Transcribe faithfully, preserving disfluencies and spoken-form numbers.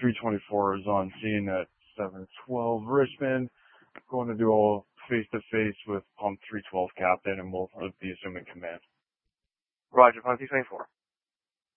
three twenty-four is on scene at seven twelve Richmond. Going to do a face-to-face with Pump three twelve captain, and we'll be assuming command. Roger, Pump three twenty-four.